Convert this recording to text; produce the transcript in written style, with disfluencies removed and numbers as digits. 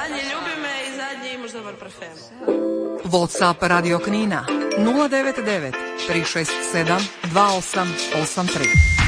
Zadnji ljubi me i zadnji imaš dobar parfem. WhatsApp Radio Knina 099 367 2883.